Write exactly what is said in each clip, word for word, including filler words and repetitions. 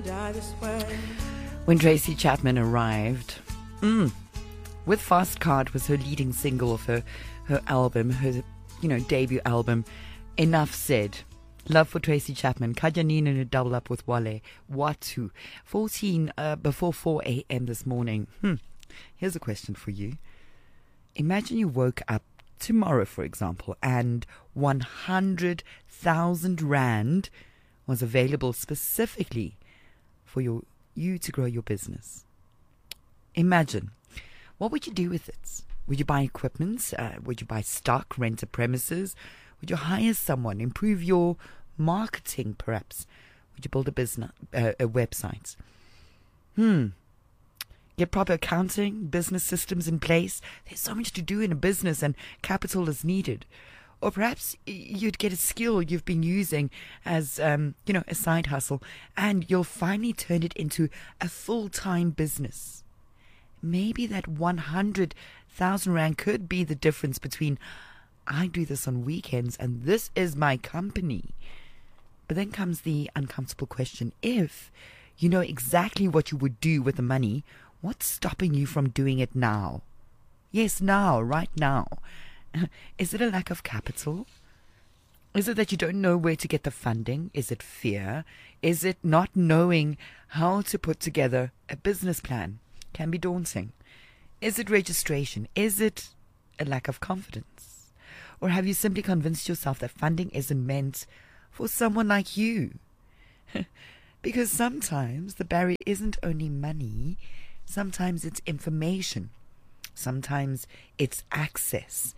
When Tracy Chapman arrived, mm, with Fast Card was her leading single of her, her album, her you know debut album, Enough Said. Love for Tracy Chapman. Kajanina in a double up with Wale. Watu. fourteen uh, before four a.m. this morning. Hmm. Here's a question for you. Imagine you woke up tomorrow, for example, and one hundred thousand rand was available specifically for your you to grow your business. Imagine. What would you do with it? Would you buy equipment? Uh, would you buy stock, rent a premises? Would you hire someone, improve your marketing perhaps? Would you build a business, uh, a website? Hmm. Get proper accounting, business systems in place. There's so much to do in a business and capital is needed. Or perhaps you'd get a skill you've been using as, um, you know, a side hustle and you'll finally turn it into a full-time business. Maybe that one hundred thousand rand could be the difference between I do this on weekends and this is my company. But then comes the uncomfortable question. If you know exactly what you would do with the money, what's stopping you from doing it now? Yes, now, right now. Is it a lack of capital? Is it that you don't know where to get the funding? Is it fear? Is it not knowing how to put together a business plan? Can be daunting. Is it registration? Is it a lack of confidence? Or have you simply convinced yourself that funding isn't meant for someone like you? Because sometimes the barrier isn't only money. Sometimes it's information. Sometimes it's access.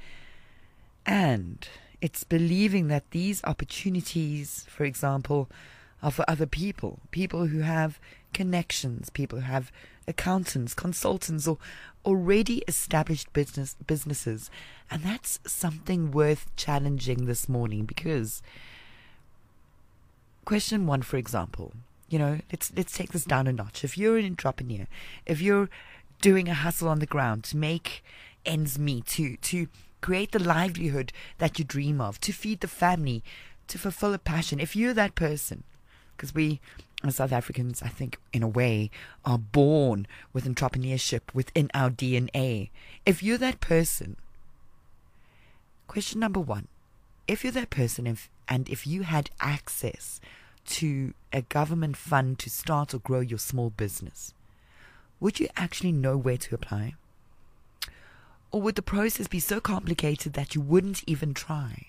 And it's believing that these opportunities, for example, are for other people. People who have connections, people who have accountants, consultants, or already established business businesses. And that's something worth challenging this morning, because question one, for example, you know, let's let's take this down a notch. If you're an entrepreneur, if you're doing a hustle on the ground to make ends meet, to to create the livelihood that you dream of, to feed the family, to fulfill a passion, if you're that person, because we as South Africans, I think, in a way, are born with entrepreneurship within our D N A. If you're that person, question number one, if you're that person, if, and if you had access to a government fund to start or grow your small business, would you actually know where to apply? Or would the process be so complicated that you wouldn't even try?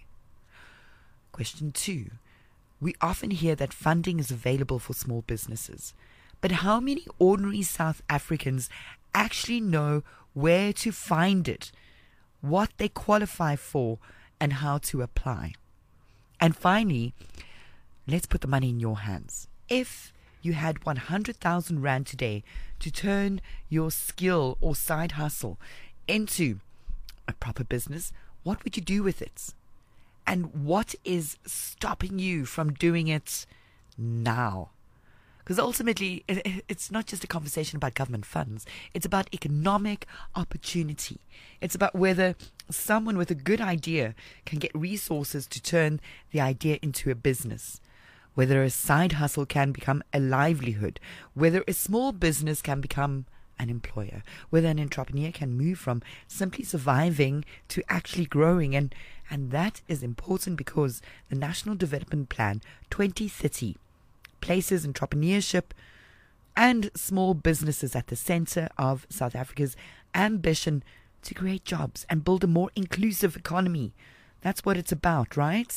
Question two, we often hear that funding is available for small businesses, but how many ordinary South Africans actually know where to find it, what they qualify for, and how to apply? And finally, let's put the money in your hands. If you had one hundred thousand rand today to turn your skill or side hustle into a proper business, what would you do with it? And what is stopping you from doing it now? Because ultimately, it's not just a conversation about government funds. It's about economic opportunity. It's about whether someone with a good idea can get resources to turn the idea into a business. Whether a side hustle can become a livelihood. Whether a small business can become an employer. Whether an entrepreneur can move from simply surviving to actually growing. And, and that is important because the National Development Plan twenty thirty places entrepreneurship and small businesses at the center of South Africa's ambition to create jobs and build a more inclusive economy. That's what it's about, right?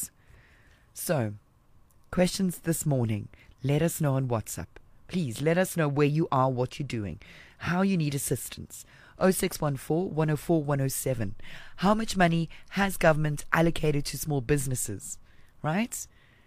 So, questions this morning. Let us know on WhatsApp. Please let us know where you are, what you're doing, how you need assistance. oh six one four, one oh four, one oh seven. How much money has government allocated to small businesses? Right?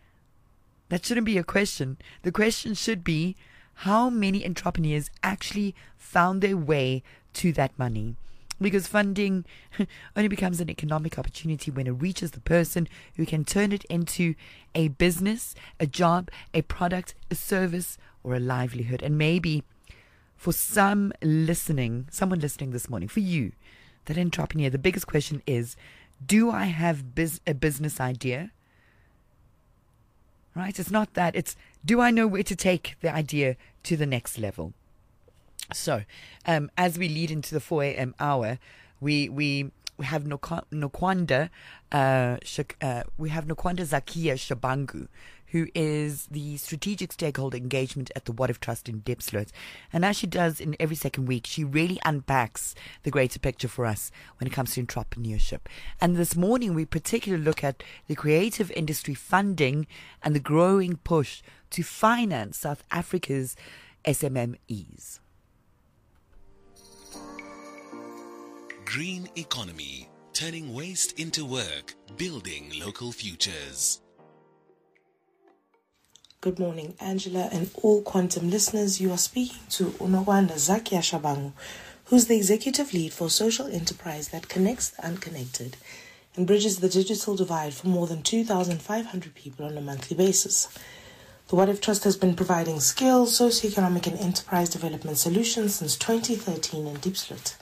That shouldn't be a question. The question should be, how many entrepreneurs actually found their way to that money? Because funding only becomes an economic opportunity when it reaches the person who can turn it into a business, a job, a product, a service, or a livelihood. And maybe for some listening, someone listening this morning, for you, that entrepreneur, the biggest question is, do I have biz- a business idea? right? It's not that. It's, do I know where to take the idea to the next level? So, um, as we lead into the four a.m. hour, we we we have Nok- Nokwanda, uh, Shak- uh, we have Nokwanda Zakia Shabangu, who is the strategic stakeholder engagement at the What If Trust in Diepsloot. And as she does in every second week, she really unpacks the greater picture for us when it comes to entrepreneurship. And this morning, we particularly look at the creative industry funding and the growing push to finance South Africa's S M M Es. Green economy, turning waste into work, building local futures. Good morning, Angela and all Quantum listeners. You are speaking to Nokwanda Zakia Shabangu, who's the executive lead for social enterprise that connects the unconnected and bridges the digital divide for more than two thousand five hundred people on a monthly basis. The What If Trust has been providing skills, socioeconomic and enterprise development solutions since twenty thirteen in Diepsloot.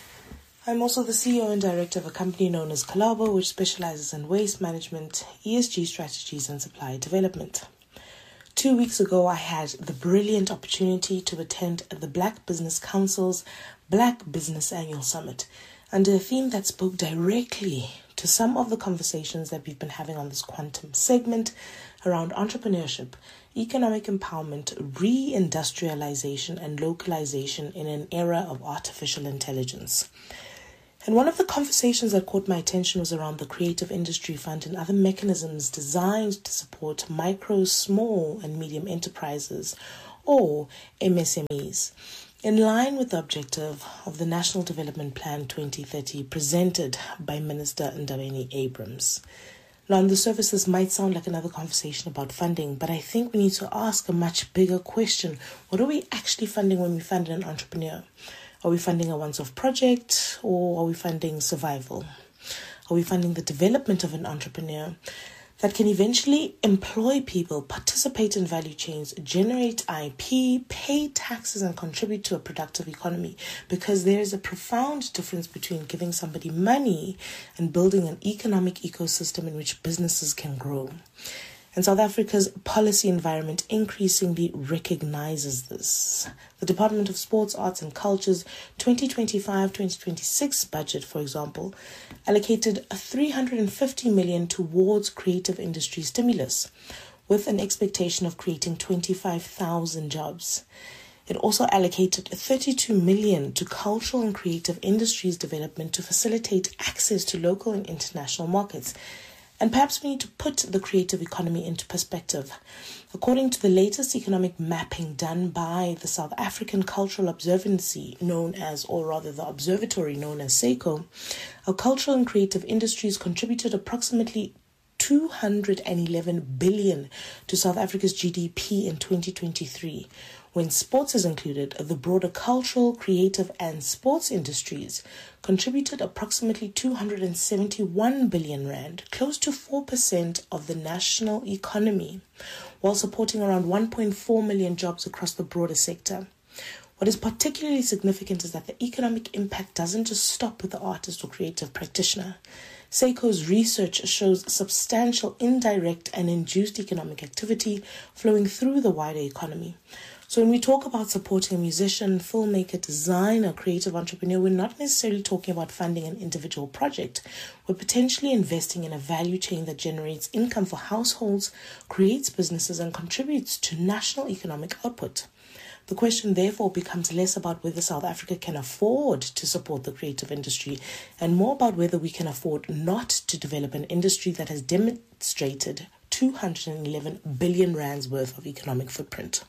I'm also the C E O and director of a company known as Kalabo, which specializes in waste management, E S G strategies, and supply development. Two weeks ago, I had the brilliant opportunity to attend the Black Business Council's Black Business Annual Summit under a theme that spoke directly to some of the conversations that we've been having on this Quantum segment around entrepreneurship, economic empowerment, re-industrialization, and localization in an era of artificial intelligence. And one of the conversations that caught my attention was around the Creative Industry Fund and other mechanisms designed to support micro, small, and medium enterprises, or M S M Es, in line with the objective of the National Development Plan twenty thirty presented by Minister Ndabeni-Abrahams. Now, on the surface, this might sound like another conversation about funding, but I think we need to ask a much bigger question. What are we actually funding when we fund an entrepreneur? Are we funding a once-off project, or are we funding survival? Are we funding the development of an entrepreneur that can eventually employ people, participate in value chains, generate I P, pay taxes, and contribute to a productive economy? Because there is a profound difference between giving somebody money and building an economic ecosystem in which businesses can grow. And South Africa's policy environment increasingly recognizes this. The Department of Sports, Arts and Culture's twenty twenty-five twenty twenty-six budget, for example, allocated three hundred fifty million dollars towards creative industry stimulus, with an expectation of creating twenty-five thousand jobs. It also allocated thirty-two million dollars to cultural and creative industries development to facilitate access to local and international markets. And perhaps we need to put the creative economy into perspective. According to the latest economic mapping done by the South African Cultural Observancy, known as, or rather the observatory known as SACO, our cultural and creative industries contributed approximately two hundred eleven billion dollars to South Africa's G D P in twenty twenty-three. When sports is included, the broader cultural, creative, and sports industries contributed approximately two hundred seventy-one billion rand, close to four percent of the national economy, while supporting around one point four million jobs across the broader sector. What is particularly significant is that the economic impact doesn't just stop with the artist or creative practitioner. SACO's research shows substantial indirect and induced economic activity flowing through the wider economy. So when we talk about supporting a musician, filmmaker, designer, creative entrepreneur, we're not necessarily talking about funding an individual project. We're potentially investing in a value chain that generates income for households, creates businesses, and contributes to national economic output. The question therefore becomes less about whether South Africa can afford to support the creative industry and more about whether we can afford not to develop an industry that has demonstrated two hundred eleven billion rands worth of economic footprint.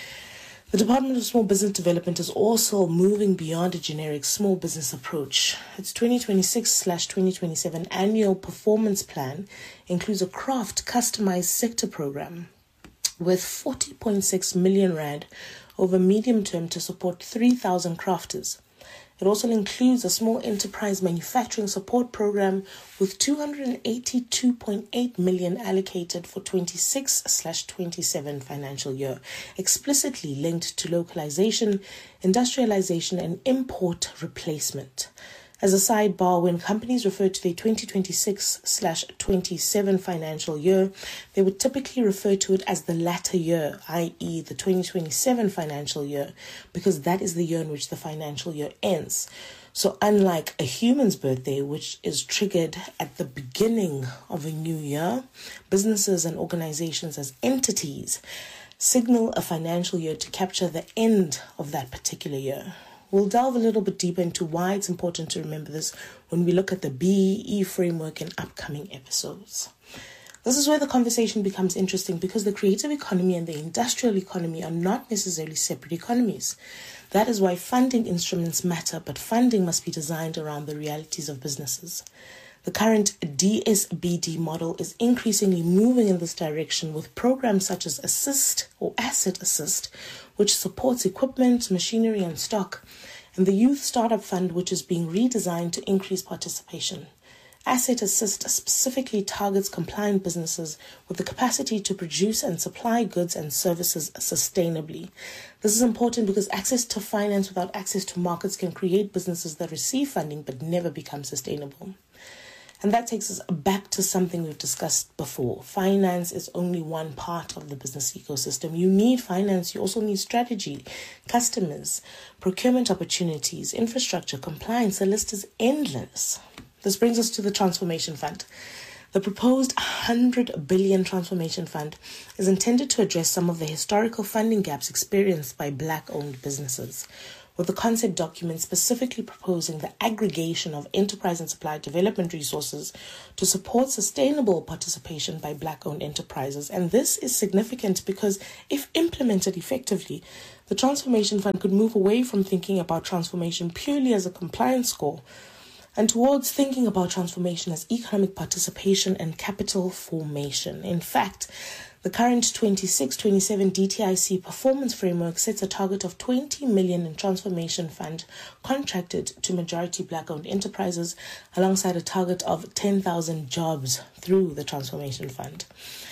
The Department of Small Business Development is also moving beyond a generic small business approach. Its twenty twenty-six to twenty twenty-seven annual performance plan includes a craft customized sector program with forty point six million rand over medium term to support three thousand crafters. It also includes a small enterprise manufacturing support program with two hundred eighty-two point eight million allocated for twenty-six to twenty-seven financial year, explicitly linked to localization, industrialization, and import replacement. As a sidebar, when companies refer to their twenty twenty-six slash twenty-seven financial year, they would typically refer to it as the latter year, that is the twenty twenty-seven financial year, because that is the year in which the financial year ends. So unlike a human's birthday, which is triggered at the beginning of a new year, businesses and organizations as entities signal a financial year to capture the end of that particular year. We'll delve a little bit deeper into why it's important to remember this when we look at the B E E framework in upcoming episodes. This is where the conversation becomes interesting because the creative economy and the industrial economy are not necessarily separate economies. That is why funding instruments matter, but funding must be designed around the realities of businesses. The current D S B D model is increasingly moving in this direction with programs such as Assist or Asset Assist, which supports equipment, machinery and stock, and the Youth Startup Fund, which is being redesigned to increase participation. Asset Assist specifically targets compliant businesses with the capacity to produce and supply goods and services sustainably. This is important because access to finance without access to markets can create businesses that receive funding but never become sustainable. And that takes us back to something we've discussed before. Finance is only one part of the business ecosystem. You need finance. You also need strategy, customers, procurement opportunities, infrastructure, compliance. The list is endless. This brings us to the Transformation Fund. The proposed one hundred billion dollars Transformation Fund is intended to address some of the historical funding gaps experienced by Black-owned businesses, with the concept document specifically proposing the aggregation of enterprise and supply development resources to support sustainable participation by Black-owned enterprises. And this is significant because if implemented effectively, the Transformation Fund could move away from thinking about transformation purely as a compliance score and towards thinking about transformation as economic participation and capital formation. In fact, the current twenty-six twenty-seven D T I C performance framework sets a target of twenty million dollars in Transformation Fund contracted to majority Black-owned enterprises alongside a target of ten thousand jobs through the Transformation Fund.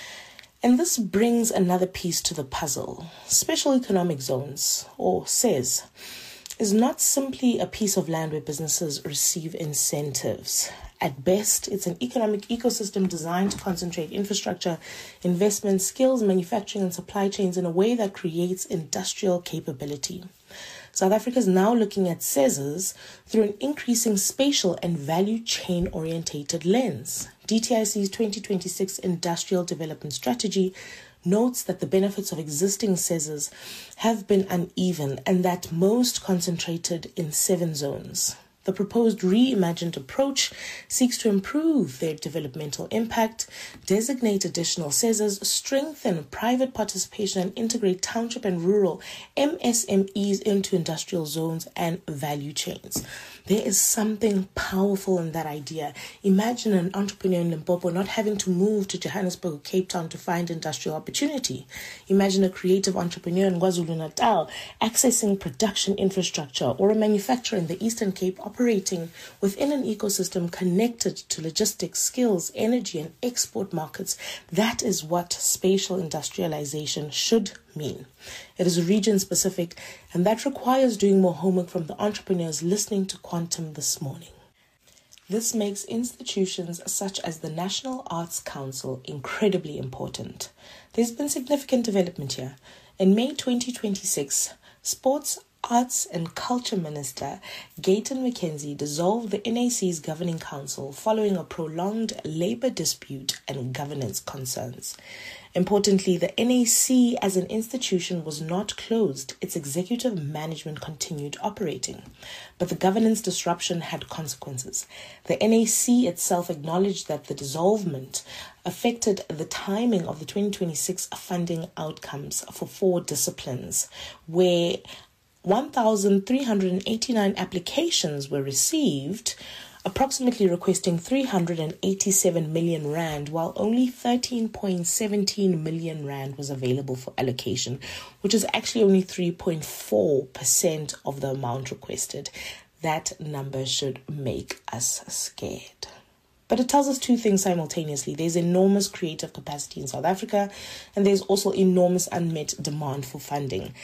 And this brings another piece to the puzzle. Special Economic Zones, or S E Z, is not simply a piece of land where businesses receive incentives. At best, it's an economic ecosystem designed to concentrate infrastructure, investment, skills, manufacturing and supply chains in a way that creates industrial capability. South Africa is now looking at S E Zs through an increasing spatial and value chain orientated lens. D T I C's twenty twenty-six Industrial Development Strategy notes that the benefits of existing S E Zs have been uneven and that most concentrated in seven zones. The proposed reimagined approach seeks to improve their developmental impact, designate additional S E Zs, strengthen private participation, and integrate township and rural M S M Es into industrial zones and value chains. There is something powerful in that idea. Imagine an entrepreneur in Limpopo not having to move to Johannesburg or Cape Town to find industrial opportunity. Imagine a creative entrepreneur in KwaZulu-Natal accessing production infrastructure, or a manufacturer in the Eastern Cape operating within an ecosystem connected to logistics, skills, energy, and export markets. That is what spatial industrialization should mean. It is region specific, and that requires doing more homework from the entrepreneurs listening to Quantum this morning. This makes institutions such as the National Arts Council incredibly important. There's been significant development here. In May twenty twenty-six, Sports, Arts and Culture Minister Gayton McKenzie dissolved the N A C's Governing Council following a prolonged labour dispute and governance concerns. Importantly, the N A C as an institution was not closed. Its executive management continued operating, but the governance disruption had consequences. The N A C itself acknowledged that the dissolvement affected the timing of the twenty twenty-six funding outcomes for four disciplines, where one thousand three hundred eighty-nine applications were received, approximately requesting three hundred eighty-seven million rand, while only thirteen point one seven million rand was available for allocation, which is actually only three point four percent of the amount requested. That number should make us scared. But it tells us two things simultaneously. There's enormous creative capacity in South Africa, and there's also enormous unmet demand for funding.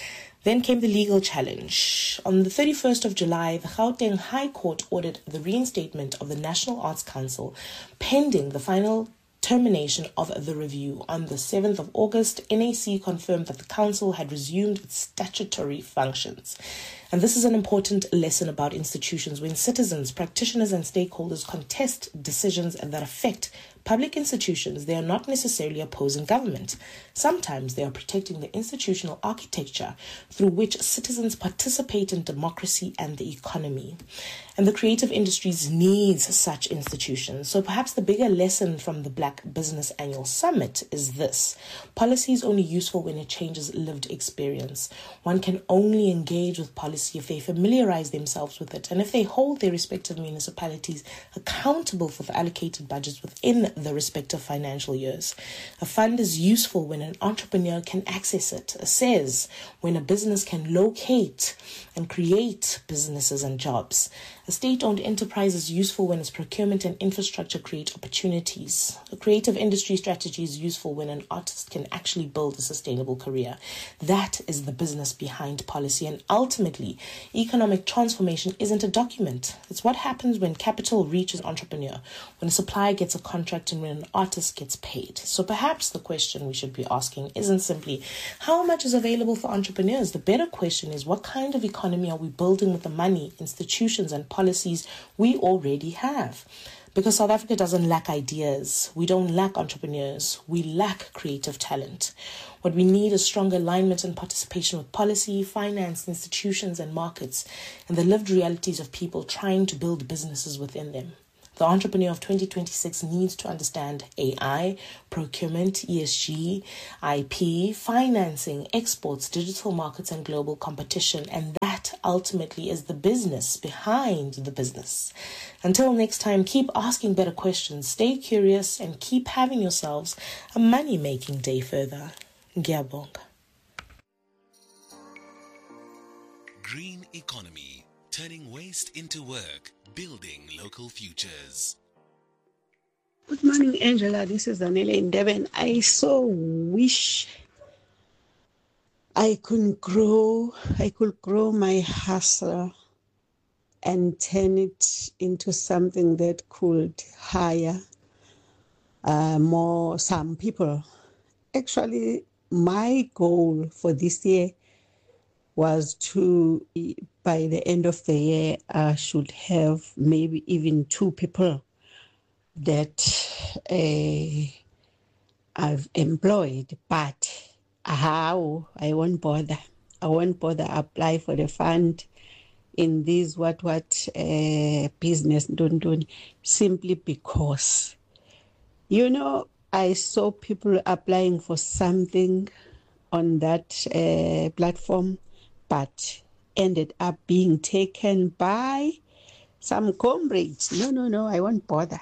Then came the legal challenge. On the thirty-first of July, the Gauteng High Court ordered the reinstatement of the National Arts Council pending the final termination of the review. On the seventh of August, N A C confirmed that the council had resumed its statutory functions. And this is an important lesson about institutions. When citizens, practitioners and stakeholders contest decisions that affect public institutions, they are not necessarily opposing government. Sometimes they are protecting the institutional architecture through which citizens participate in democracy and the economy. And the creative industries needs such institutions. So perhaps the bigger lesson from the Black Business Annual Summit is this: policy is only useful when it changes lived experience. One can only engage with policy if they familiarize themselves with it and if they hold their respective municipalities accountable for the allocated budgets within the respective financial years. A fund is useful when an entrepreneur can access it. It says when a business can locate and create businesses and jobs. A state-owned enterprise is useful when its procurement and infrastructure create opportunities. A creative industry strategy is useful when an artist can actually build a sustainable career. That is the business behind policy, and ultimately, economic transformation isn't a document. It's what happens when capital reaches entrepreneur, when a supplier gets a contract, and when an artist gets paid. So perhaps the question we should be asking isn't simply how much is available for entrepreneurs. The better question is what kind of economy are we building with the money, institutions, and policies we already have? Because South Africa doesn't lack ideas. We don't lack entrepreneurs. We lack creative talent. What we need is stronger alignment and participation with policy, finance, institutions, and markets, and the lived realities of people trying to build businesses within them. The entrepreneur of twenty twenty-six needs to understand A I, procurement, E S G, I P, financing, exports, digital markets, and global competition. And that ultimately is the business behind the business. Until next time, keep asking better questions, stay curious, and keep having yourselves a money-making day further. Ngiyabonga. Green economy, turning waste into work, building local futures. Good morning, Angela. This is Anele in Devon. I so wish I could grow, I could grow my hustle and turn it into something that could hire uh, more, some people. Actually, my goal for this year was to, by the end of the year, I should have maybe even two people that uh, I've employed. But how? I won't bother. I won't bother apply for the fund in this what what uh, business don't do, simply because, you know, I saw people applying for something on that uh, platform, but ended up being taken by some comrades. No, no, no, I won't bother.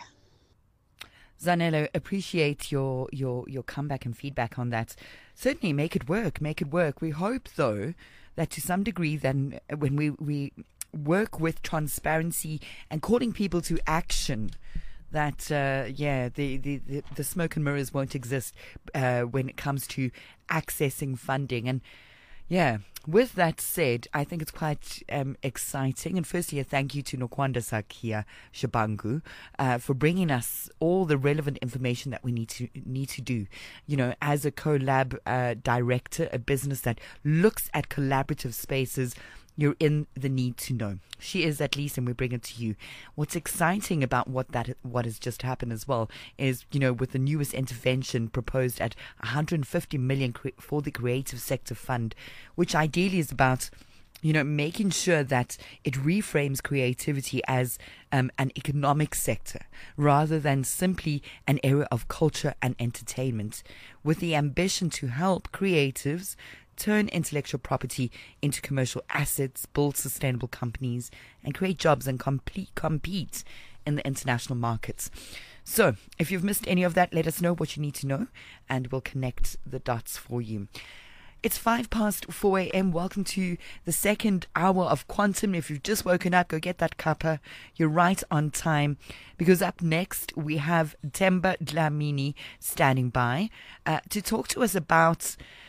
Zanele, appreciate your, your, your comeback and feedback on that. Certainly make it work, make it work. We hope, though, that to some degree then when we, we work with transparency and calling people to action, that, uh, yeah, the, the, the, the smoke and mirrors won't exist uh, when it comes to accessing funding. And yeah, with that said, I think it's quite um, exciting. And firstly, a thank you to Nokwanda Zakia Shabangu uh, for bringing us all the relevant information that we need to need to do. You know, as a collab uh, director, a business that looks at collaborative spaces, you're in the need to know. She is, at least, and we bring it to you. What's exciting about what that what has just happened as well is, you know, with the newest intervention proposed at one hundred fifty million for the Creative Sector Fund, which ideally is about, you know, making sure that it reframes creativity as um, an economic sector rather than simply an area of culture and entertainment, with the ambition to help creatives turn intellectual property into commercial assets, build sustainable companies, and create jobs and complete, compete in the international markets. So, if you've missed any of that, let us know what you need to know, and we'll connect the dots for you. It's five past four a.m. Welcome to the second hour of Quantum. If you've just woken up, go get that cuppa. You're right on time, because up next we have Themba Dlamini standing by uh, to talk to us about,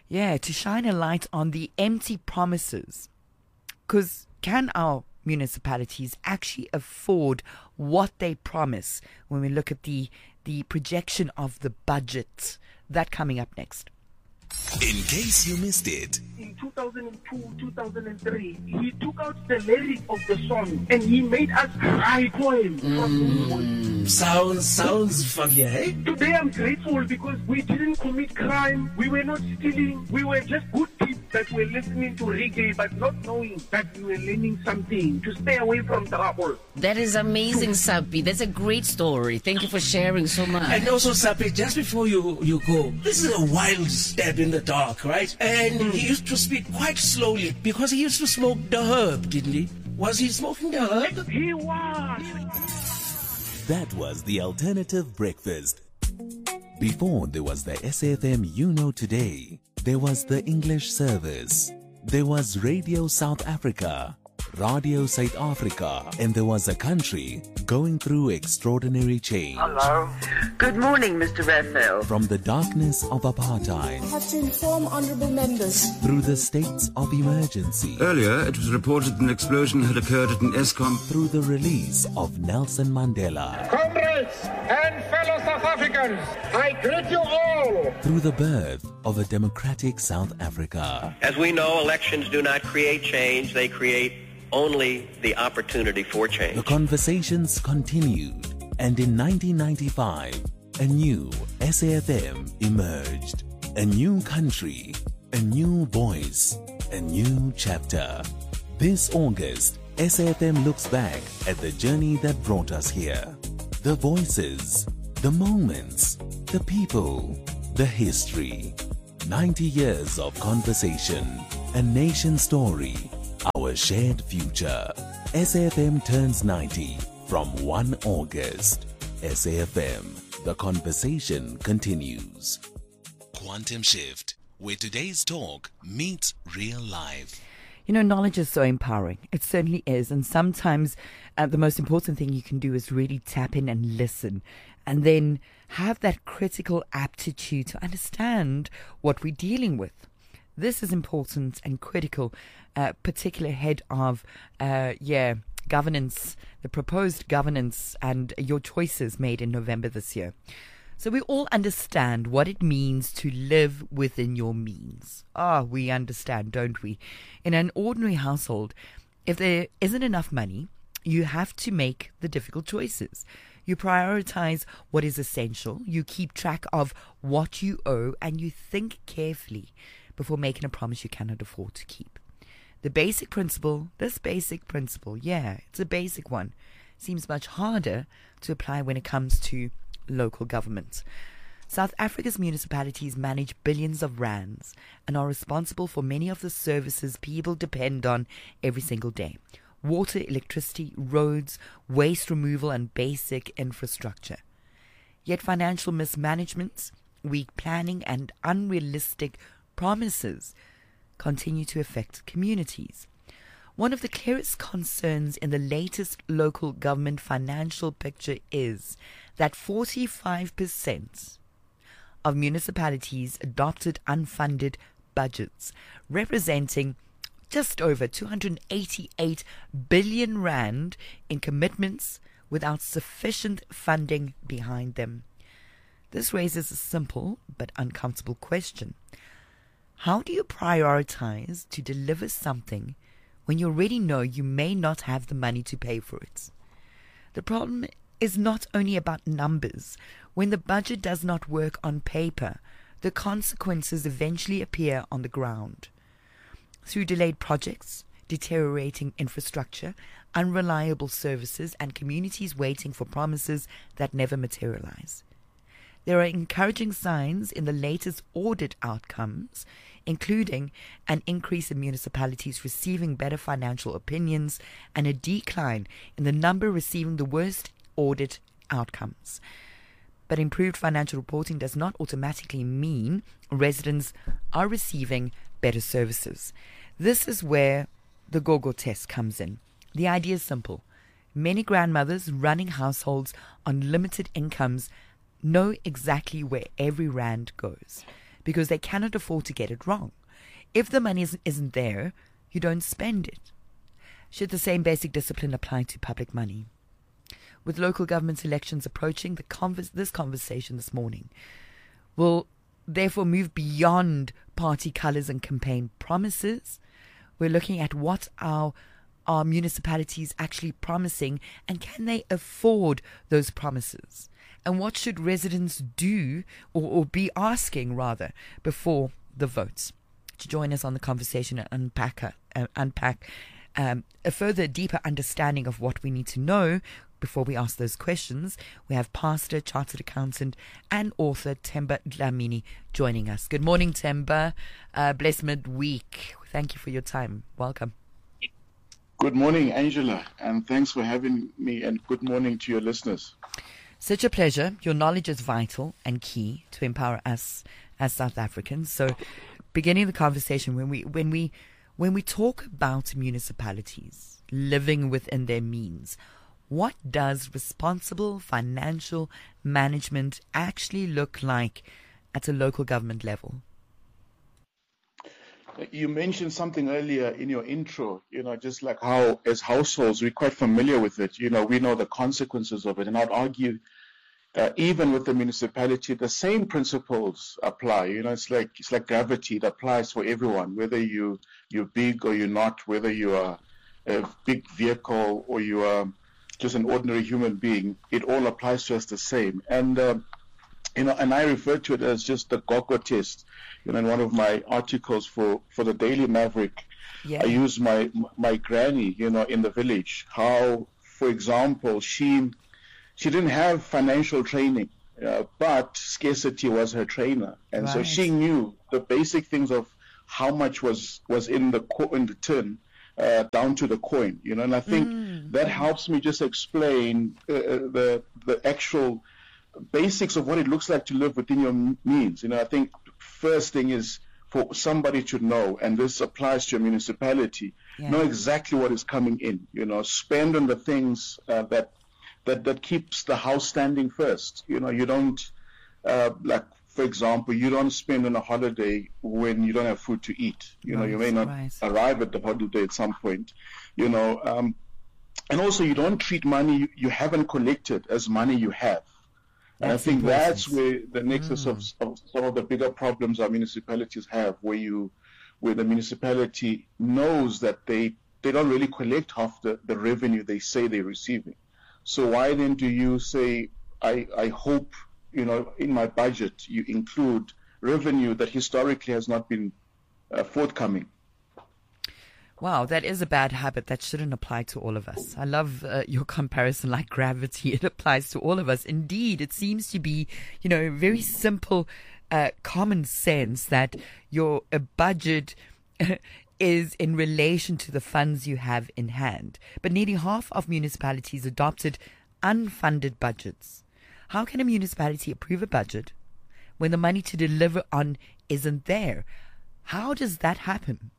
Yeah, to shine a light on the empty promises. Because can our municipalities actually afford what they promise when we look at the, the projection of the budget? That coming up next. In case you missed it, in two thousand two, two thousand three, he took out the lyric of the song and he made us cry poems. Mm, sounds sounds funny, eh? Today I'm grateful because we didn't commit crime, we were not stealing, we were just good kids that were listening to reggae but not knowing that we were learning something to stay away from trouble. That is amazing, Sapi. That's a great story. Thank you for sharing so much. And also, Sapi, just before you, you go, this is a wild stab in the dark, right? And mm. he used to speak quite slowly because he used to smoke the herb, didn't he? Was he smoking the herb? He was. That was the Alternative Breakfast. Before there was the S A F M You Know Today, there was the English service, there was Radio South Africa, Radio South Africa, and there was a country going through extraordinary change. Hello. Good morning, Mister Raphael. From the darkness of apartheid, I have to inform honourable members, through the states of emergency. Earlier, it was reported an explosion had occurred at an ESCOM. Through the release of Nelson Mandela. Comrades and fellow South Africans, I greet you all. Through the birth of a democratic South Africa. As we know, elections do not create change, they create only the opportunity for change. The conversations continued, and in nineteen ninety-five, a new S A F M emerged. A new country, a new voice, a new chapter. This August, S A F M looks back at the journey that brought us here. The voices, the moments, the people, the history. ninety years of conversation, a nation story, our shared future. S A F M turns ninety from first of August. S A F M, the conversation continues. Quantum Shift, where today's talk meets real life. You know, knowledge is so empowering. It certainly is. And sometimes uh, the most important thing you can do is really tap in and listen, and then have that critical aptitude to understand what we're dealing with. This is important and critical, uh, particularly ahead of, uh, yeah, governance, the proposed governance and your choices made in November this year. So we all understand what it means to live within your means. Ah, we understand, don't we? In an ordinary household, if there isn't enough money, you have to make the difficult choices. You prioritize what is essential, you keep track of what you owe, and you think carefully before making a promise you cannot afford to keep. The basic principle, this basic principle, yeah, it's a basic one, seems much harder to apply when it comes to local government. South Africa's municipalities manage billions of rands and are responsible for many of the services people depend on every single day. Water, electricity, roads, waste removal and basic infrastructure. Yet financial mismanagement, weak planning and unrealistic promises continue to affect communities. One of the clearest concerns in the latest local government financial picture is that forty-five percent of municipalities adopted unfunded budgets, representing just over two hundred eighty-eight billion rand in commitments without sufficient funding behind them. This raises a simple but uncomfortable question. How do you prioritize to deliver something when you already know you may not have the money to pay for it? The problem is not only about numbers. When the budget does not work on paper, the consequences eventually appear on the ground. Through delayed projects, deteriorating infrastructure, unreliable services, and communities waiting for promises that never materialize. There are encouraging signs in the latest audit outcomes, including an increase in municipalities receiving better financial opinions and a decline in the number receiving the worst audit outcomes. But improved financial reporting does not automatically mean residents are receiving better services. This is where the GOGO test comes in. The idea is simple. Many grandmothers running households on limited incomes know exactly where every rand goes, because they cannot afford to get it wrong. If the money isn't, isn't there, you don't spend it. Should the same basic discipline apply to public money? With local government elections approaching, the convers- this conversation this morning will therefore move beyond party colours and campaign promises. We're looking at what our, our municipalities actually promising, and can they afford those promises? And what should residents do, or, or be asking rather, before the votes? To join us on the conversation and unpack, uh, unpack um, a further deeper understanding of what we need to know before we ask those questions, we have pastor, chartered accountant, and author Themba Dlamini joining us. Good morning, Themba. Uh, blessed midweek. Thank you for your time. Welcome. Good morning, Angela, and thanks for having me, and good morning to your listeners. Such a pleasure. Your knowledge is vital and key to empower us as South Africans. So, beginning the conversation, when we when we when we talk about municipalities living within their means, what does responsible financial management actually look like at a local government level? You mentioned something earlier in your intro, you know, just like how as households we're quite familiar with it. You know, we know the consequences of it. And I'd argue uh, even with the municipality, the same principles apply. You know, it's like it's like gravity. It applies for everyone, whether you, you're big or you're not, whether you are a big vehicle or you are just an ordinary human being. It all applies to us the same. And, uh, you know, and I refer to it as just the Gogo test. You know, in one of my articles for, for the Daily Maverick, yeah. I use my my granny, you know, in the village. How, for example, she she didn't have financial training, uh, but scarcity was her trainer, and right. so she knew the basic things of how much was was in the co- in the tin, uh, down to the coin. You know, and I think mm. that helps me just explain uh, the the actual basics of what it looks like to live within your means. You know, I think first thing is for somebody to know, and this applies to a municipality, yeah. know exactly what is coming in. You know, spend on the things uh, that that that keeps the house standing first. You know, you don't uh, like, for example, you don't spend on a holiday when you don't have food to eat. You right, know, you may not right. arrive at the holiday at some point. You know, um, and also you don't treat money you, you haven't collected as money you have. And that's I think important. That's where the nexus mm. of, of some of the bigger problems our municipalities have, where you, where the municipality knows that they, they don't really collect half the, the revenue they say they're receiving. So why then do you say, I, I hope, you know, in my budget you include revenue that historically has not been uh, forthcoming? Wow, that is a bad habit that shouldn't apply to all of us. I love uh, your comparison like gravity. It applies to all of us. Indeed, it seems to be, you know, very simple, uh, common sense that your a budget is in relation to the funds you have in hand. But nearly half of municipalities adopted unfunded budgets. How can a municipality approve a budget when the money to deliver on isn't there? How does that happen?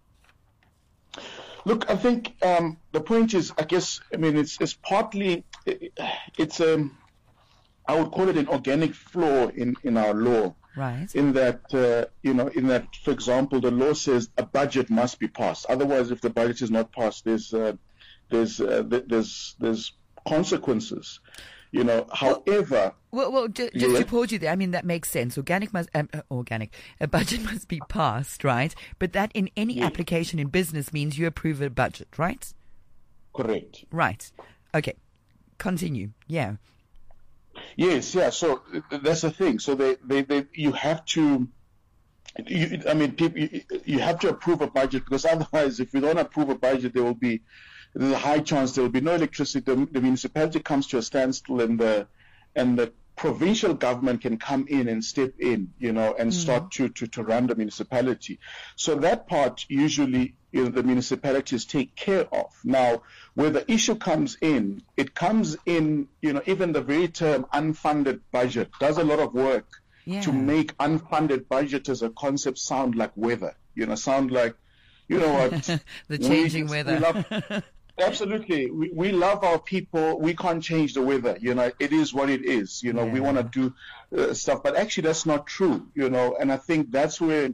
Look, I think um, the point is, I guess, I mean, it's it's partly, it, it's a, I would call it an organic flaw in, in our law. Right. In that, uh, you know, in that, for example, the law says a budget must be passed. Otherwise, if the budget is not passed, there's uh, there's uh, there's there's consequences. You know, however... Well, well just, just yeah. to pause you there, I mean, that makes sense. Organic must... Um, uh, organic. A budget must be passed, right? But that in any yeah. application in business means you approve a budget, right? Correct. Right. Okay. Continue. Yeah. Yes, yeah. So that's the thing. So they, they, they you have to... You, I mean, people, you, you have to approve a budget, because otherwise, if you don't approve a budget, there will be... There's a high chance there will be no electricity. The, the municipality comes to a standstill, and the and the provincial government can come in and step in, you know, and mm. start to, to, to run the municipality. So that part usually, you know, the municipalities take care of. Now, where the issue comes in, it comes in, you know, even the very term unfunded budget does a lot of work yeah. to make unfunded budget as a concept sound like weather, you know, sound like, you know what, the changing we, weather. We love, Absolutely. We, we love our people. We can't change the weather. You know, it is what it is. You know, yeah. we want to do uh, stuff, but actually that's not true, you know, and I think that's where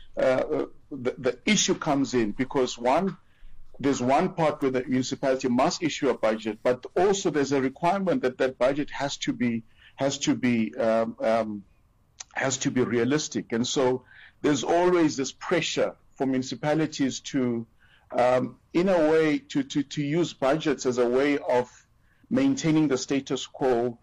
uh, the, the issue comes in, because one, there's one part where the municipality must issue a budget, but also there's a requirement that that budget has to be, has to be, um, um, has to be realistic. And so there's always this pressure for municipalities to, Um, in a way, to, to, to use budgets as a way of maintaining the status quo,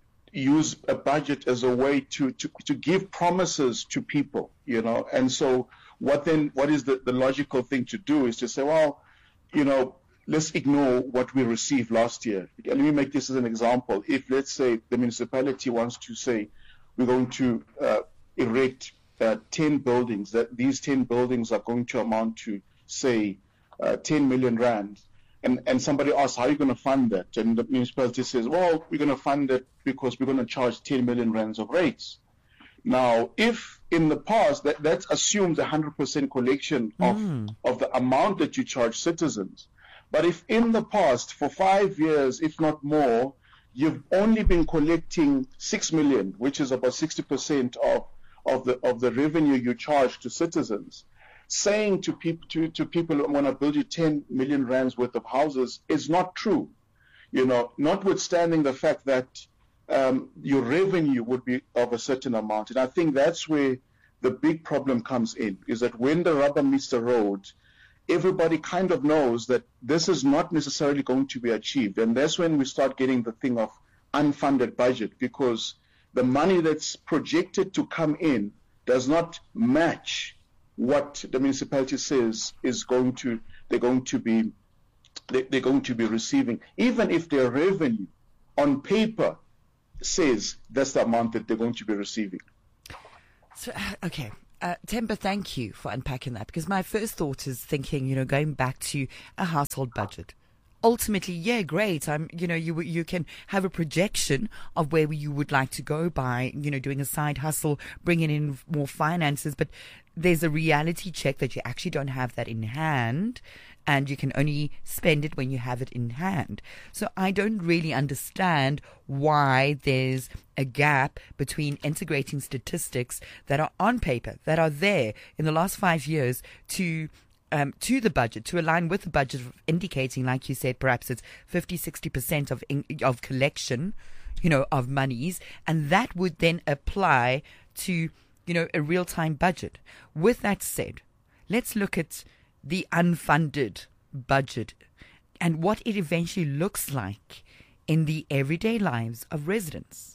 use a budget as a way to, to, to give promises to people, you know. And so what then, what is the, the logical thing to do is to say, well, you know, let's ignore what we received last year. Let me make this as an example. If, let's say, the municipality wants to say, we're going to uh, erect uh, ten buildings, that these ten buildings are going to amount to, say, Uh, ten million rand, and, and somebody asks, how are you going to fund that? And the municipality says, well, we're going to fund it because we're going to charge ten million rands of rates. Now, if in the past, that, that assumes one hundred percent collection of, mm. of the amount that you charge citizens. But if in the past, for five years, if not more, you've only been collecting six million, which is about sixty percent of, of, the, of the revenue you charge to citizens, saying to people to, to people who want to build you ten million rands worth of houses is not true, you know, notwithstanding the fact that um, your revenue would be of a certain amount. And I think that's where the big problem comes in, is that when the rubber meets the road, everybody kind of knows that this is not necessarily going to be achieved. And that's when we start getting the thing of unfunded budget, because the money that's projected to come in does not match what the municipality says is going to they're going to be they, they're going to be receiving, even if their revenue on paper says that's the amount that they're going to be receiving. So, okay. Uh, Themba, thank you for unpacking that, because my first thought is thinking, you know, going back to a household budget. Ultimately, yeah, great. I'm, you know, you you can have a projection of where you would like to go by, you know, doing a side hustle, bringing in more finances. But there's a reality check that you actually don't have that in hand, and you can only spend it when you have it in hand. So I don't really understand why there's a gap between integrating statistics that are on paper, that are there in the last five years to Um, to the budget, to align with the budget, indicating, like you said, perhaps it's fifty, sixty percent of in, of collection, you know, of monies, and that would then apply to, you know, a real-time budget. With that said, let's look at the unfunded budget and what it eventually looks like in the everyday lives of residents.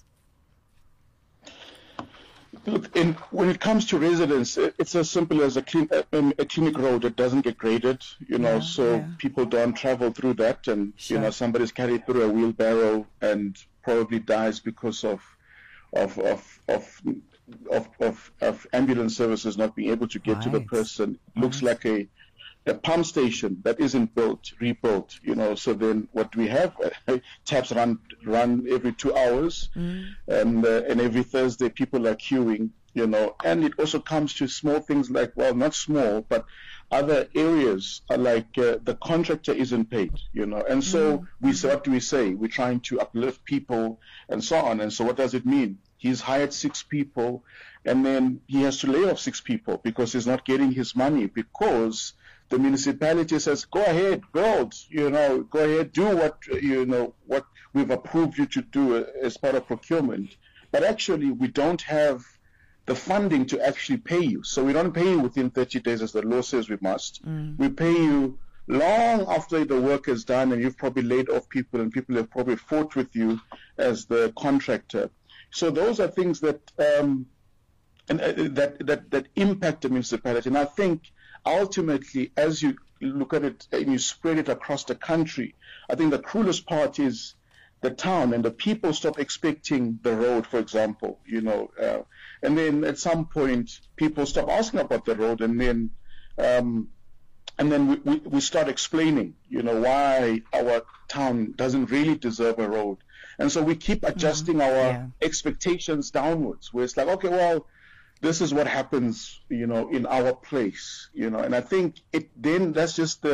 Look, in, when it comes to residents, it's as simple as a, clean, a, a clinic road that doesn't get graded, you know, yeah, so yeah. people don't travel through that, and, sure. you know, somebody's carried through a wheelbarrow and probably dies because of of of of of, of, of ambulance services not being able to get right. to the person. It looks right. like a a pump station that isn't built, rebuilt, you know, so then what we have, uh, taps run run every two hours, mm. and uh, and every Thursday people are queuing, you know, and it also comes to small things like, well, not small, but other areas are like uh, the contractor isn't paid, you know, and so mm. we say, what do we say? We're trying to uplift people and so on, and so what does it mean? He's hired six people, and then he has to lay off six people because he's not getting his money, because the municipality says, go ahead, build, you know, go ahead, do what, you know, what we've approved you to do as part of procurement. But actually, we don't have the funding to actually pay you. So we don't pay you within thirty days as the law says we must. Mm. We pay you long after the work is done, and you've probably laid off people, and people have probably fought with you as the contractor. So those are things that um, and uh, that, that that impact the municipality. And I think ultimately, as you look at it and you spread it across the country, I think the cruelest part is the town and the people stop expecting the road, for example, you know, uh, and then at some point people stop asking about the road, and then um, and then we, we, we start explaining, you know, why our town doesn't really deserve a road. And so we keep adjusting mm-hmm. our yeah. expectations downwards, where it's like, okay, well, this is what happens, you know, in our place, you know, and I think it then that's just the,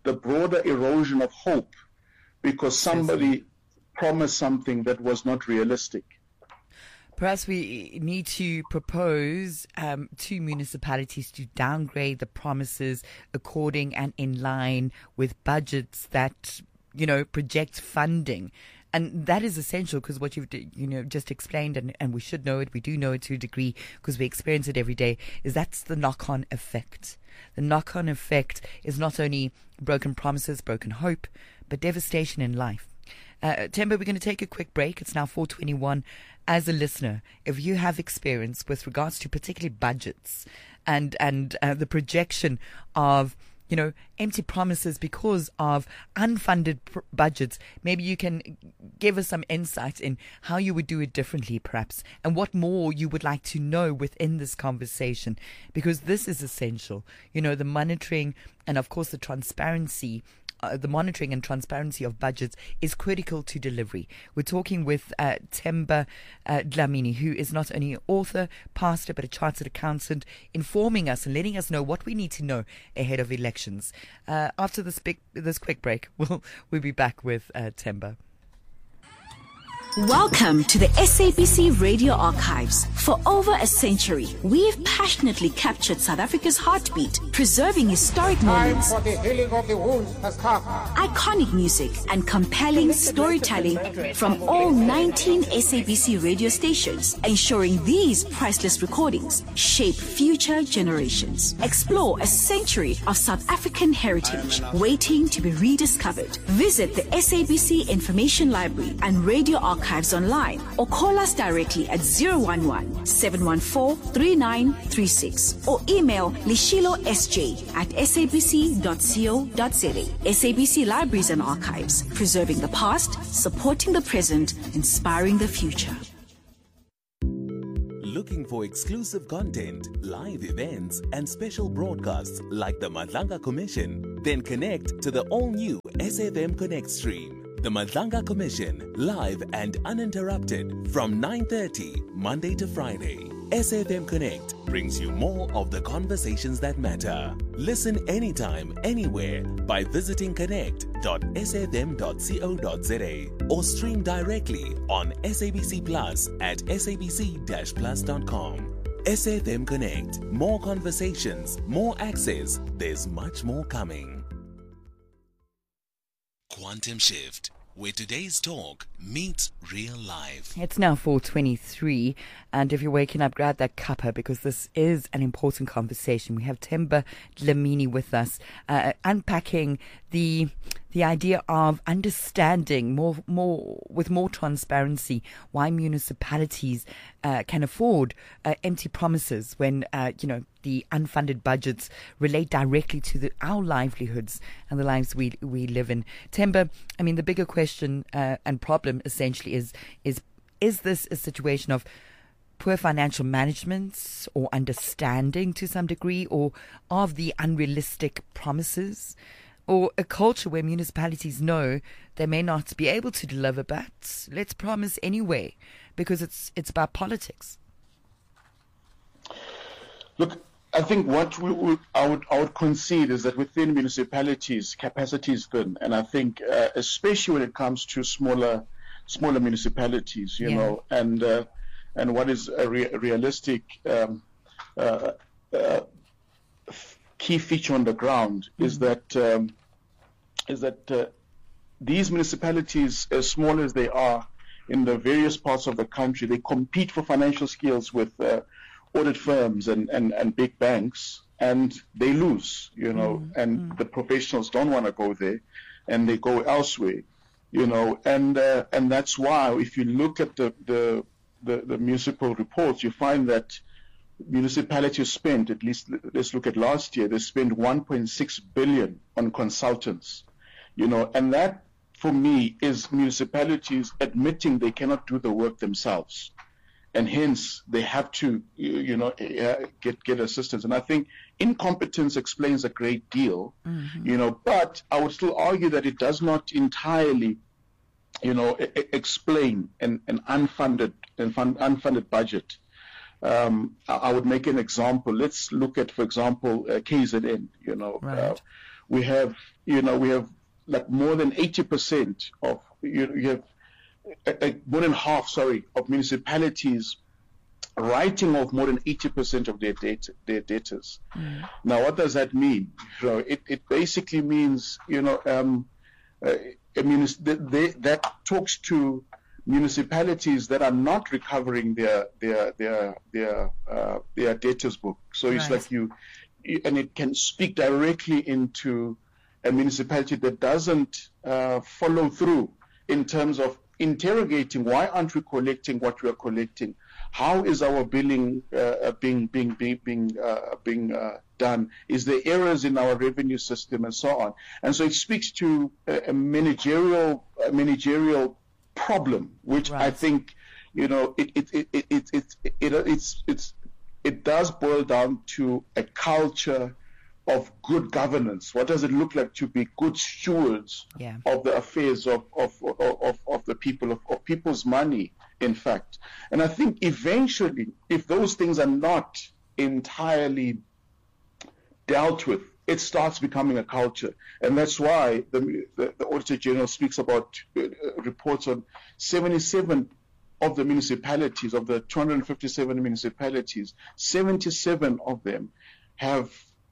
the broader erosion of hope because somebody promised something that was not realistic. Perhaps we need to propose um, to municipalities to downgrade the promises according and in line with budgets that, you know, project funding. And that is essential because what you've you know just explained, and, and we should know it, we do know it to a degree because we experience it every day, is that's the knock-on effect. The knock-on effect is not only broken promises, broken hope, but devastation in life. Uh, Themba, we're going to take a quick break. It's now four twenty-one. As a listener, if you have experience with regards to particularly budgets and and uh, the projection of, you know, empty promises because of unfunded pr- budgets, maybe you can give us some insight in how you would do it differently, perhaps, and what more you would like to know within this conversation, because this is essential. You know, the monitoring and, of course, the transparency. Uh, the monitoring and transparency of budgets is critical to delivery. We're talking with uh, Themba uh, Dlamini, who is not only an author, pastor, but a chartered accountant, informing us and letting us know what we need to know ahead of elections. Uh, after this big, this quick break, we'll, we'll be back with uh, Themba. Welcome to the S A B C Radio Archives. For over a century, we've passionately captured South Africa's heartbeat, preserving historic moments, Time for the healing of the wounds has come. iconic music, and compelling storytelling from all nineteen S A B C radio stations, ensuring these priceless recordings shape future generations. Explore a century of South African heritage waiting to be rediscovered. Visit the S A B C Information Library and Radio Archives online, or call us directly at zero one one, seven one four, three nine three six, or email lishilo s j at s a b c dot co dot z a. S A B C Libraries and Archives, preserving the past, supporting the present, inspiring the future. Looking for exclusive content, live events, and special broadcasts like the Madlanga Commission? Then connect to the all-new S F M Connect stream. The Madlanga Commission, live and uninterrupted from nine thirty Monday to Friday. S F M Connect brings you more of the conversations that matter. Listen anytime, anywhere by visiting connect dot s f m dot co dot z a or stream directly on S A B C Plus at s a b c dash plus dot com. S F M Connect. More conversations, more access. There's much more coming. Quantum Shift, where today's talk meets real life. It's now four twenty-three, and if you're waking up, grab that cuppa because this is an important conversation. We have Themba Dlamini with us, uh, unpacking the the idea of understanding more, more with more transparency why municipalities uh, can afford uh, empty promises when uh, you know the unfunded budgets relate directly to the, our livelihoods and the lives we we live in. Themba, I mean, the bigger question uh, and problem essentially is is is this a situation of poor financial management or understanding to some degree, or of the unrealistic promises, or a culture where municipalities know they may not be able to deliver, but let's promise anyway because it's it's about politics? Look, I think what we would, I would I would concede is that within municipalities, capacity is thin, and I think uh, especially when it comes to smaller smaller municipalities, you Yeah. know, and uh, and what is a re- realistic um, uh, uh, key feature on the ground mm-hmm. is that um, is that uh, these municipalities, as small as they are in the various parts of the country, they compete for financial skills with uh, audit firms and, and, and big banks, and they lose, you know, mm-hmm. and mm-hmm. the professionals don't want to go there, and they go elsewhere, you know, and uh, and that's why if you look at the, the the the municipal reports, you find that municipalities spent, at least let's look at last year, they spent one point six billion on consultants, you know, and that for me is municipalities admitting they cannot do the work themselves, and hence they have to, you know, get get assistance. And I think incompetence explains a great deal, mm-hmm. you know, but I would still argue that it does not entirely, you know, e- explain an, an unfunded an unfunded budget. Um, I, I would make an example. Let's look at, for example, uh, K Z N, you know, right. uh, we have, you know, we have like more than eighty percent of, you, you have uh, uh, more than half, sorry, of municipalities writing off more than eighty percent of their debt, their debtors. Mm. Now, what does that mean? You know, it, it basically means, you know, um, uh, I mean, they, that talks to municipalities that are not recovering their their their their uh, their debtors book. So it's right. like you, you, and it can speak directly into a municipality that doesn't uh, follow through in terms of interrogating why aren't we collecting what we are collecting? How is our billing uh, being being being being, uh, being uh, done? Is there errors in our revenue system and so on? And so it speaks to a, a managerial a managerial problem, which right. I think, you know, it it it it it, it, it it's it's it does boil down to a culture of good governance. What does it look like to be good stewards yeah. of the affairs of of of, of the people, of, of people's money, in fact? And I think eventually, if those things are not entirely dealt with, it starts becoming a culture. And that's why the, the, the Auditor General speaks about uh, reports on seventy-seven of the municipalities, of the two hundred fifty-seven municipalities, seventy-seven of them have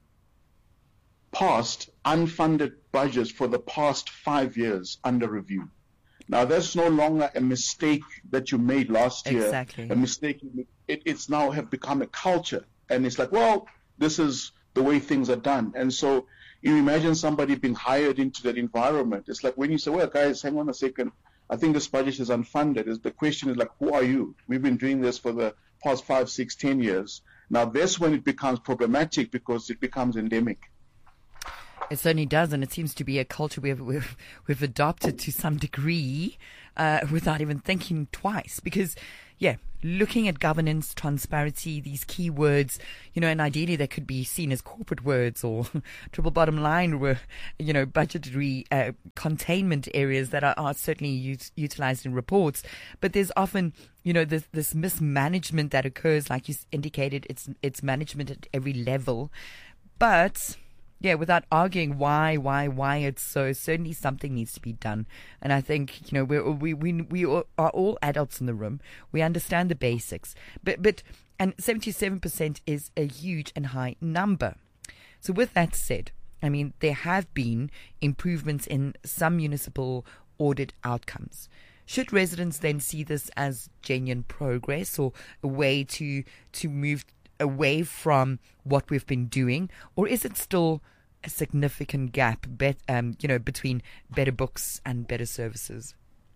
passed unfunded budgets for the past five years under review. Now, that's no longer a mistake that you made last year. Exactly. A mistake. It, it's now have become a culture. And it's like, well, this is the way things are done. And so you imagine somebody being hired into that environment. It's like when you say, well, guys, hang on a second. I think this budget is unfunded. Is the question is like, who are you? We've been doing this for the past five, six, ten years. Now, that's when it becomes problematic because it becomes endemic. It certainly does, and it seems to be a culture we've we've, we've adopted to some degree uh, without even thinking twice. Because, yeah, looking at governance, transparency, these key words, you know, and ideally they could be seen as corporate words or triple bottom line, were, you know, budgetary uh, containment areas that are, are certainly used, utilized in reports. But there's often, you know, this, this mismanagement that occurs, like you indicated. It's it's management at every level, but. Yeah, without arguing why, why, why it's so, certainly something needs to be done. And I think, you know, we're, we we we are all adults in the room. We understand the basics. But, but and seventy-seven percent is a huge and high number. So with that said, I mean, there have been improvements in some municipal audit outcomes. Should residents then see this as genuine progress or a way to to move away from what we've been doing, or is it still a significant gap, bet, um, you know, between better books and better services?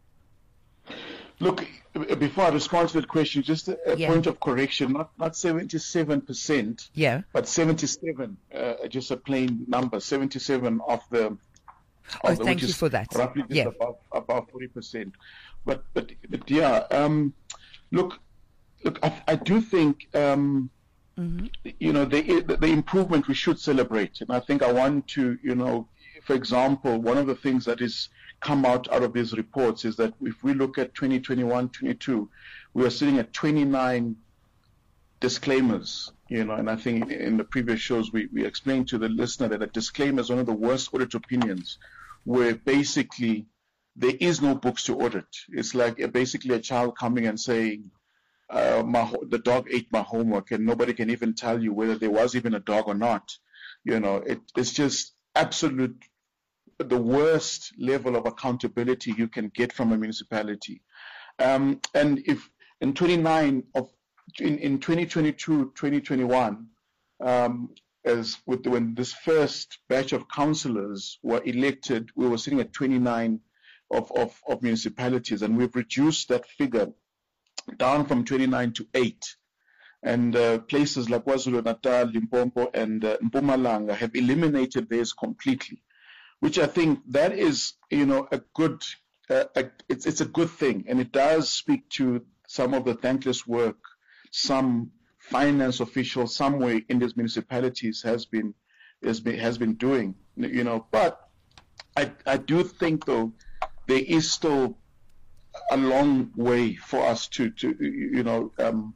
Look, before I respond to that question, just a, a yeah. point of correction: not not seventy-seven percent, yeah, but seventy-seven. Uh, just a plain number, seventy-seven of the. Of oh, the, thank which you is for that. Roughly just yeah. above above forty percent. But but but yeah, um, look, look, I, I do think. Um, Mm-hmm. You know, the, the improvement we should celebrate. And I think I want to, you know, for example, one of the things that is come out out of these reports is that if we look at twenty twenty-one twenty-two, we are sitting at twenty-nine disclaimers, you know, and I think in the previous shows we, we explained to the listener that a disclaimer is one of the worst audit opinions, where basically there is no books to audit. It's like a, basically a child coming and saying, Uh, my, the dog ate my homework, and nobody can even tell you whether there was even a dog or not. You know, it, it's just absolute, the worst level of accountability you can get from a municipality. Um, and if in twenty-nine of in, in twenty twenty-two twenty twenty-one, um, as with the, when this first batch of councillors were elected, we were sitting at twenty-nine of, of, of municipalities, and we've reduced that figure down from twenty-nine to eight. And uh, places like KwaZulu-Natal, Limpopo, and uh, Mpumalanga have eliminated theirs completely, which I think that is, you know, a good, uh, a, it's, it's a good thing. And it does speak to some of the thankless work some finance officials somewhere in these municipalities has been, has been, has been doing, you know. But I, I do think, though, there is still a long way for us to, to you know, um,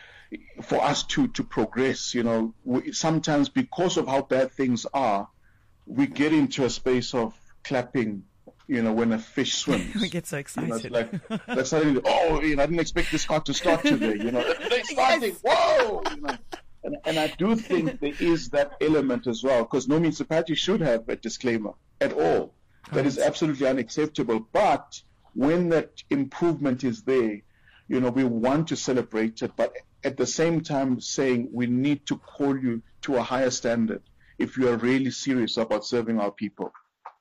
for us to, to progress. You know, we, sometimes because of how bad things are, we get into a space of clapping, you know, when a fish swims. We get so excited. You know, it's like, that's suddenly, oh, you know, I didn't expect this car to start today, you know. They're starting, yes. Whoa! You know. And, and I do think there is that element as well, because no municipality should have a disclaimer at all. That is absolutely unacceptable. But when that improvement is there, you know, we want to celebrate it, but at the same time saying we need to call you to a higher standard if you are really serious about serving our people.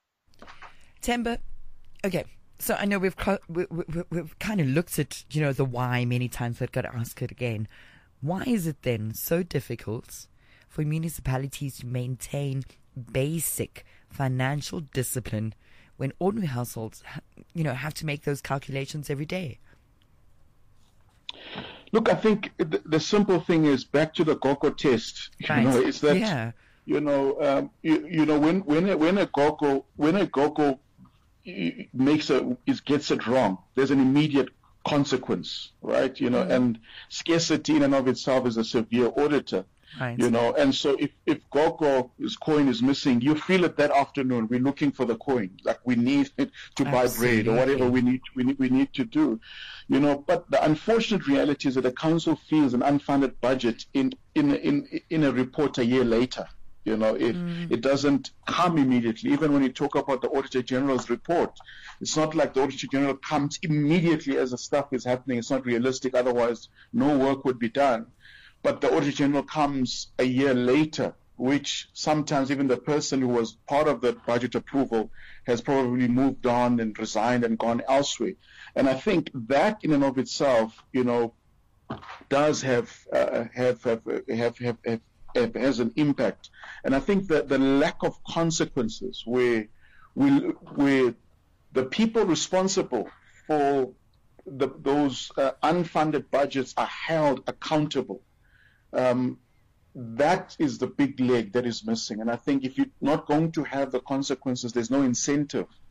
Themba, okay, so I know we've we, we, we've kind of looked at, you know, the why many times, but got to ask it again. Why is it then so difficult for municipalities to maintain basic financial discipline when ordinary households, you know, have to make those calculations every day? Look, I think the, the simple thing is back to the GOGO test. You right. know, is that yeah. you know, um, you, you know, when when a, when a GOGO when a GOGO makes a is gets it wrong, there's an immediate consequence, right? You know, mm-hmm. and scarcity in and of itself is a severe auditor. Right. You know, and so if, if GOGO's coin is missing, you feel it that afternoon. We're looking for the coin, like we need it to Absolutely. buy bread or whatever we need, we need we need to do. You know, but the unfortunate reality is that the council feels an unfunded budget in in in in a report a year later. You know, it mm. it doesn't come immediately. Even when you talk about the Auditor General's report, it's not like the Auditor General comes immediately as the stuff is happening. It's not realistic. Otherwise, no work would be done. But the Auditor General comes a year later, which sometimes even the person who was part of the budget approval has probably moved on and resigned and gone elsewhere. And I think that in and of itself, you know, does have uh, have, have, have, have, have have has an impact. And I think that the lack of consequences where we where the people responsible for the, those uh, unfunded budgets are held accountable. Um, that is the big leg that is missing. And I think if you're not going to have the consequences, there's no incentive